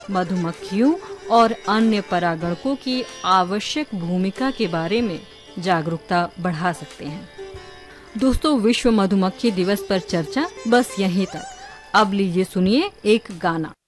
मधुमक्खियों और अन्य परागणकों की आवश्यक भूमिका के बारे में जागरूकता बढ़ा सकते हैं। दोस्तों, विश्व मधुमक्खी दिवस पर चर्चा बस यहीं तक। अब लीजिए सुनिए एक गाना।